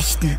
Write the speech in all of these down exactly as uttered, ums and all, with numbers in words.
Nachrichten.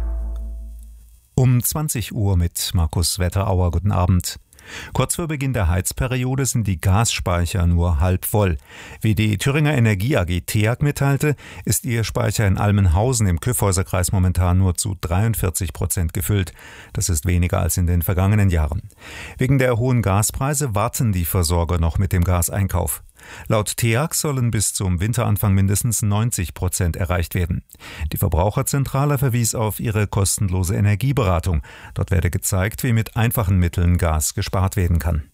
Um zwanzig Uhr mit Markus Wetterauer. Guten Abend. Kurz vor Beginn der Heizperiode sind die Gasspeicher nur halb voll. Wie die Thüringer Energie A G TEAG mitteilte, ist ihr Speicher in Almenhausen im Kyffhäuserkreis momentan nur zu dreiundvierzig Prozent gefüllt. Das ist weniger als in den vergangenen Jahren. Wegen der hohen Gaspreise warten die Versorger noch mit dem Gaseinkauf. Laut TEAG sollen bis zum Winteranfang mindestens neunzig Prozent erreicht werden. Die Verbraucherzentrale verwies auf ihre kostenlose Energieberatung. Dort werde gezeigt, wie mit einfachen Mitteln Gas gespart werden kann.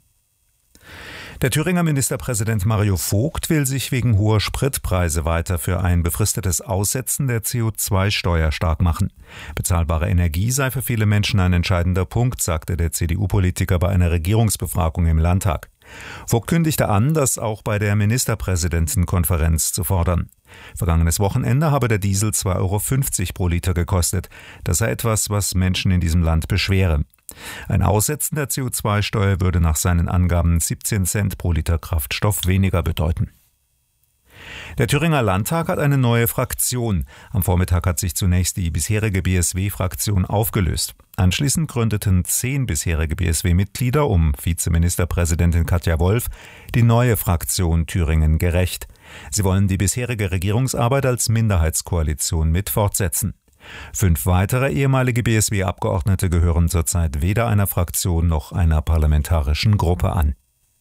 Der Thüringer Ministerpräsident Mario Vogt will sich wegen hoher Spritpreise weiter für ein befristetes Aussetzen der C O zwei Steuer stark machen. Bezahlbare Energie sei für viele Menschen ein entscheidender Punkt, sagte der C D U-Politiker bei einer Regierungsbefragung im Landtag. Vogt kündigte an, das auch bei der Ministerpräsidentenkonferenz zu fordern. Vergangenes Wochenende habe der Diesel zwei Euro fünfzig pro Liter gekostet. Das sei etwas, was Menschen in diesem Land beschwere. Ein Aussetzen der C O zwei Steuer würde nach seinen Angaben siebzehn Cent pro Liter Kraftstoff weniger bedeuten. Der Thüringer Landtag hat eine neue Fraktion. Am Vormittag hat sich zunächst die bisherige B S W-Fraktion aufgelöst. Anschließend gründeten zehn bisherige B S W-Mitglieder um Vizeministerpräsidentin Katja Wolf die neue Fraktion Thüringen gerecht. Sie wollen die bisherige Regierungsarbeit als Minderheitskoalition mit fortsetzen. Fünf weitere ehemalige B S W-Abgeordnete gehören zurzeit weder einer Fraktion noch einer parlamentarischen Gruppe an.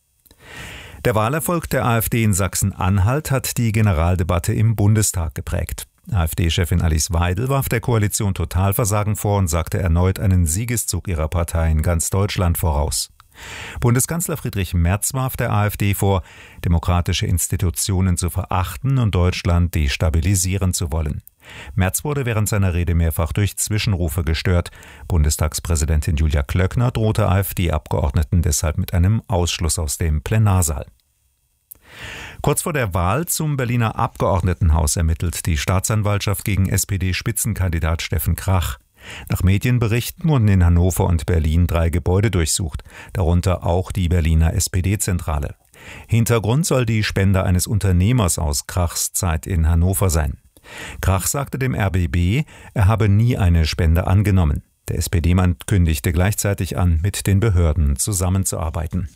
Der Wahlerfolg der AfD in Sachsen-Anhalt hat die Generaldebatte im Bundestag geprägt. AfD-Chefin Alice Weidel warf der Koalition Totalversagen vor und sagte erneut einen Siegeszug ihrer Partei in ganz Deutschland voraus. Bundeskanzler Friedrich Merz warf der AfD vor, demokratische Institutionen zu verachten und Deutschland destabilisieren zu wollen. Merz wurde während seiner Rede mehrfach durch Zwischenrufe gestört. Bundestagspräsidentin Julia Klöckner drohte AfD-Abgeordneten deshalb mit einem Ausschluss aus dem Plenarsaal. Kurz vor der Wahl zum Berliner Abgeordnetenhaus ermittelt die Staatsanwaltschaft gegen S P D-Spitzenkandidat Steffen Krach. Nach Medienberichten wurden in Hannover und Berlin drei Gebäude durchsucht, darunter auch die Berliner S P D-Zentrale. Hintergrund soll die Spende eines Unternehmers aus Krachs Zeit in Hannover sein. Krach sagte dem R B B, er habe nie eine Spende angenommen. Der S P D-Mann kündigte gleichzeitig an, mit den Behörden zusammenzuarbeiten.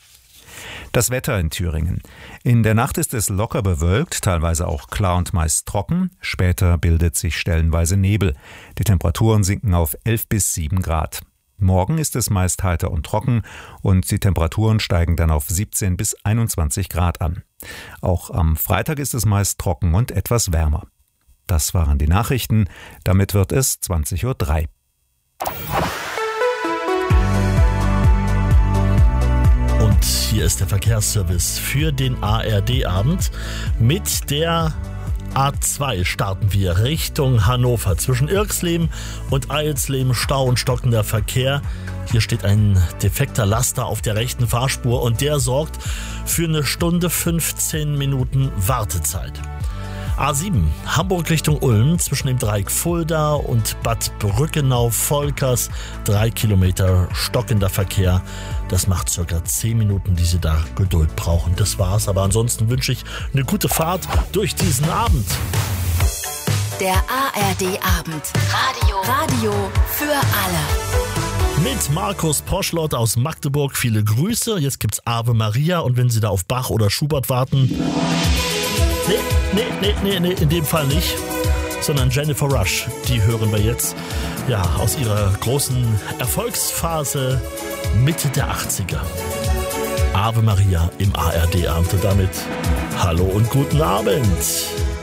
Das Wetter in Thüringen. In der Nacht ist es locker bewölkt, teilweise auch klar und meist trocken. Später bildet sich stellenweise Nebel. Die Temperaturen sinken auf elf bis sieben Grad. Morgen ist es meist heiter und trocken und die Temperaturen steigen dann auf siebzehn bis einundzwanzig Grad an. Auch am Freitag ist es meist trocken und etwas wärmer. Das waren die Nachrichten. Damit wird es zwanzig Uhr drei. Und hier ist der Verkehrsservice für den A R D-Abend. Mit der A zwei starten wir Richtung Hannover. Zwischen Irxleben und Eilsleben Stau und stockender Verkehr. Hier steht ein defekter Laster auf der rechten Fahrspur und der sorgt für eine Stunde fünfzehn Minuten Wartezeit. A sieben, Hamburg Richtung Ulm, zwischen dem Dreieck Fulda und Bad Brückenau-Volkers, drei Kilometer stockender Verkehr. Das macht circa zehn Minuten, die Sie da Geduld brauchen. Das war's, aber ansonsten wünsche ich eine gute Fahrt durch diesen Abend. Der A R D-Abend. Radio. Radio für alle. Mit Markus Poschlott aus Magdeburg. Viele Grüße. Jetzt gibt's Ave Maria und wenn Sie da auf Bach oder Schubert warten... Nee, nee, nee, nee, nee, in dem Fall nicht, sondern Jennifer Rush, die hören wir jetzt, ja, aus ihrer großen Erfolgsphase Mitte der achtziger. Ave Maria im A R D-Abend und damit hallo und guten Abend.